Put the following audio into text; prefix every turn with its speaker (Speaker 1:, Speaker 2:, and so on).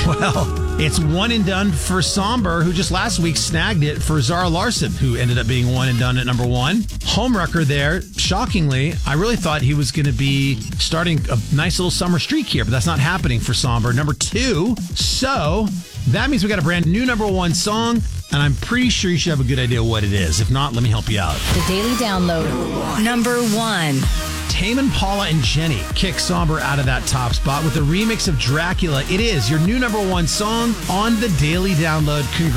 Speaker 1: Well, it's one and done for Somber, who just last week snagged it for Zara Larsson, who ended up being one and done at number one. Homewrecker there. Shockingly, I really thought he was going to be starting a nice little summer streak here, but that's not happening for Somber. Number two. So that means we got a brand new number one song, and I'm pretty sure you should have a good idea what it is. If not, let me help you out.
Speaker 2: The Daily Download. Number one.
Speaker 1: Tame Impala and Jenny kick Somber out of that top spot with a remix of Dracula. It is your new number one song on the Daily Download.